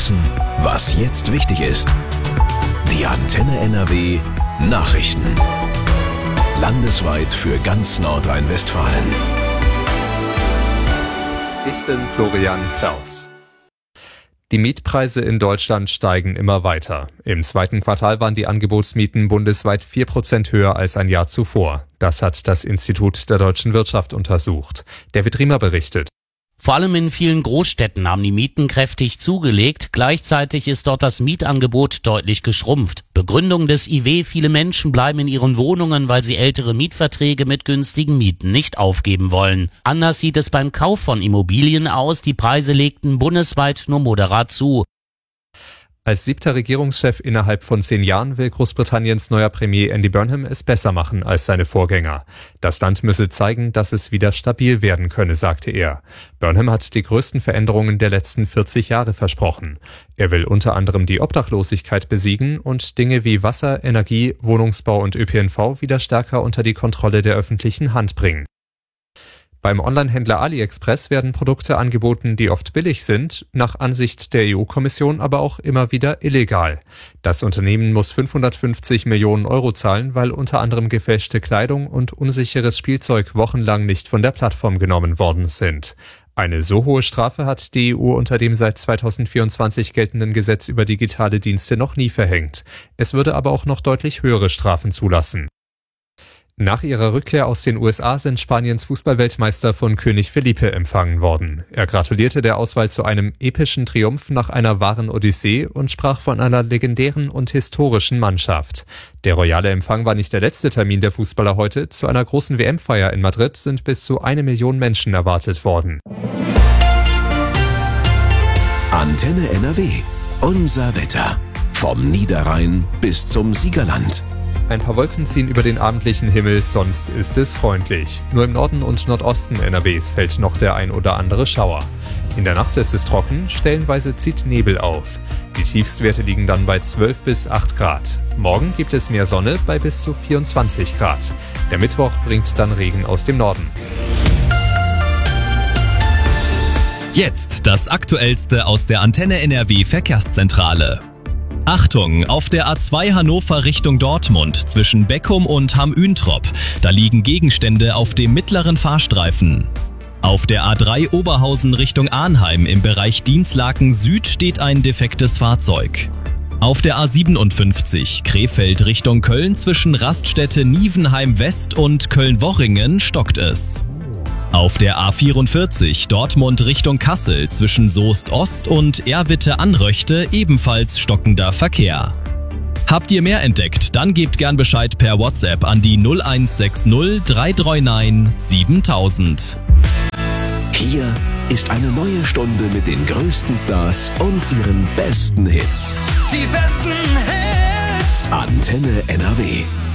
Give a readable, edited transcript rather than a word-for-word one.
wissen, was jetzt wichtig ist. Die Antenne NRW Nachrichten. Landesweit für ganz Nordrhein-Westfalen. Ich bin Florian Klaus. Die Mietpreise in Deutschland steigen immer weiter. Im zweiten Quartal waren die Angebotsmieten bundesweit 4% höher als ein Jahr zuvor. Das hat das Institut der deutschen Wirtschaft untersucht. David Riemer berichtet. Vor allem in vielen Großstädten haben die Mieten kräftig zugelegt. Gleichzeitig ist dort das Mietangebot deutlich geschrumpft. Begründung des IW: viele Menschen bleiben in ihren Wohnungen, weil sie ältere Mietverträge mit günstigen Mieten nicht aufgeben wollen. Anders sieht es beim Kauf von Immobilien aus. Die Preise legten bundesweit nur moderat zu. Als 7. Regierungschef innerhalb von 10 Jahren will Großbritanniens neuer Premier Andy Burnham es besser machen als seine Vorgänger. Das Land müsse zeigen, dass es wieder stabil werden könne, sagte er. Burnham hat die größten Veränderungen der letzten 40 Jahre versprochen. Er will unter anderem die Obdachlosigkeit besiegen und Dinge wie Wasser, Energie, Wohnungsbau und ÖPNV wieder stärker unter die Kontrolle der öffentlichen Hand bringen. Beim Onlinehändler AliExpress werden Produkte angeboten, die oft billig sind, nach Ansicht der EU-Kommission aber auch immer wieder illegal. Das Unternehmen muss 550 Millionen Euro zahlen, weil unter anderem gefälschte Kleidung und unsicheres Spielzeug wochenlang nicht von der Plattform genommen worden sind. Eine so hohe Strafe hat die EU unter dem seit 2024 geltenden Gesetz über digitale Dienste noch nie verhängt. Es würde aber auch noch deutlich höhere Strafen zulassen. Nach ihrer Rückkehr aus den USA sind Spaniens Fußballweltmeister von König Felipe empfangen worden. Er gratulierte der Auswahl zu einem epischen Triumph nach einer wahren Odyssee und sprach von einer legendären und historischen Mannschaft. Der royale Empfang war nicht der letzte Termin der Fußballer heute. Zu einer großen WM-Feier in Madrid sind bis zu 1 Million Menschen erwartet worden. Antenne NRW. Unser Wetter. Vom Niederrhein bis zum Siegerland. Ein paar Wolken ziehen über den abendlichen Himmel, sonst ist es freundlich. Nur im Norden und Nordosten NRWs fällt noch der ein oder andere Schauer. In der Nacht ist es trocken, stellenweise zieht Nebel auf. Die Tiefstwerte liegen dann bei 12 bis 8 Grad. Morgen gibt es mehr Sonne bei bis zu 24 Grad. Der Mittwoch bringt dann Regen aus dem Norden. Jetzt das Aktuellste aus der Antenne NRW Verkehrszentrale. Achtung, auf der A2 Hannover Richtung Dortmund zwischen Beckum und Hamm-Üntrop. Da liegen Gegenstände auf dem mittleren Fahrstreifen. Auf der A3 Oberhausen Richtung Arnheim im Bereich Dinslaken Süd steht ein defektes Fahrzeug. Auf der A57 Krefeld Richtung Köln zwischen Raststätte Nievenheim West und Köln-Worringen stockt es. Auf der A44 Dortmund Richtung Kassel zwischen Soest Ost und Erwitte-Anröchte ebenfalls stockender Verkehr. Habt ihr mehr entdeckt? Dann gebt gern Bescheid per WhatsApp an die 0160 339 7000. Hier ist eine neue Stunde mit den größten Stars und ihren besten Hits. Die besten Hits. Antenne NRW.